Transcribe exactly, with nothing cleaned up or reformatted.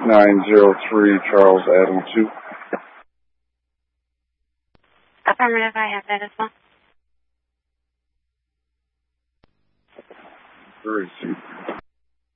nine zero three Charles Avenue two. Affirmative, I have that as well. Where is he?